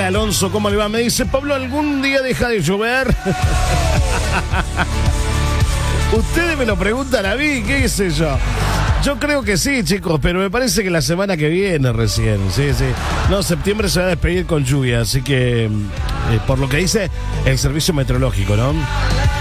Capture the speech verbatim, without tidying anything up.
Alonso, ¿cómo le va? Me dice, Pablo, ¿algún día deja de llover? Ustedes me lo preguntan a mí, qué sé yo. Yo creo que sí, chicos, pero me parece que la semana que viene recién, sí, sí. No, septiembre se va a despedir con lluvia, así que, eh, por lo que dice el servicio meteorológico, ¿no?